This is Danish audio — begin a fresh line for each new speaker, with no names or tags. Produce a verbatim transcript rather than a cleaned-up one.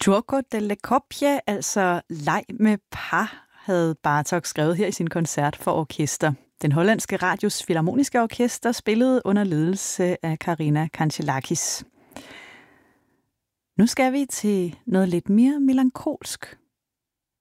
Gioco delle coppie, altså leg med par, havde Bartók skrevet her i sin koncert for orkester. Den hollandske Radios Filharmoniske Orkester spillede under ledelse af Karina Kanchelakis. Nu skal vi til noget lidt mere melankolsk.